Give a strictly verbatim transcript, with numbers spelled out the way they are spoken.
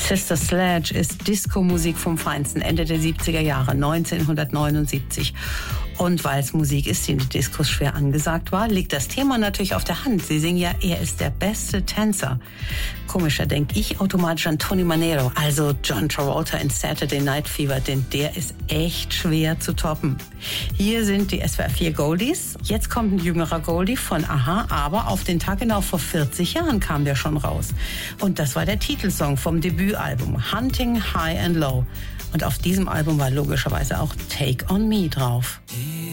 Sister Sledge ist Disco-Musik vom Feinsten, Ende der siebziger Jahre, neunzehnhundertneunundsiebzig. Und weil es Musik ist, die in den Diskos schwer angesagt war, liegt das Thema natürlich auf der Hand. Sie singen ja, er ist der beste Tänzer. Komischer denke ich automatisch an Tony Manero, also John Travolta in Saturday Night Fever, denn der ist echt schwer zu toppen. Hier sind die S W R vier Goldies. Jetzt kommt ein jüngerer Goldie von Aha, aber auf den Tag genau vor vierzig Jahren kam der schon raus. Und das war der Titelsong vom Debütalbum Hunting High and Low. Und auf diesem Album war logischerweise auch Take on Me drauf.